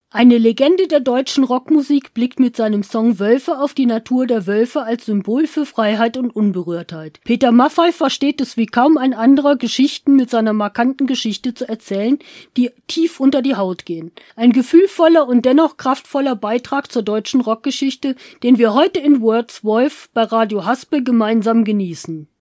Eine Legende der deutschen Rockmusik blickt mit seinem Song Wölfe auf die Natur der Wölfe als Symbol für Freiheit und Unberührtheit. Peter Maffay versteht es wie kaum ein anderer, Geschichten mit seiner markanten Geschichte zu erzählen, die tief unter die Haut gehen. Ein gefühlvoller und dennoch kraftvoller Beitrag zur deutschen Rockgeschichte, den wir heute in Words Wolf bei Radio Haspel gemeinsam genießen.